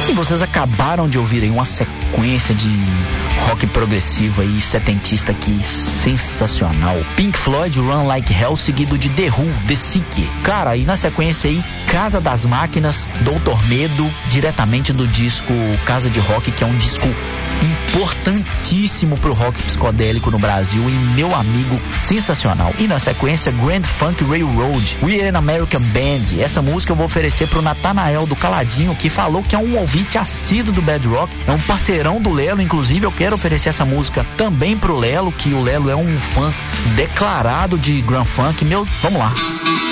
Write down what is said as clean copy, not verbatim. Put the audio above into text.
E vocês acabaram de ouvir aí uma sequência de rock progressivo aí, setentista aqui, sensacional. Pink Floyd, Run Like Hell, seguido de The Who, The Sick. Cara, e na sequência aí, Casa das Máquinas, Doutor Medo, diretamente do disco Casa de Rock, que é um disco importantíssimo pro rock psicodélico no Brasil e, meu amigo, sensacional. E na sequência, Grand Funk Railroad, We Are an American Band. Essa música eu vou oferecer pro Natanael do Caladinho, que falou que é um ouvinte assíduo do Bad Rock, é um parceirão do Lelo. Inclusive eu quero oferecer essa música também pro Lelo, que o Lelo é um fã declarado de Grand Funk. Vamos lá.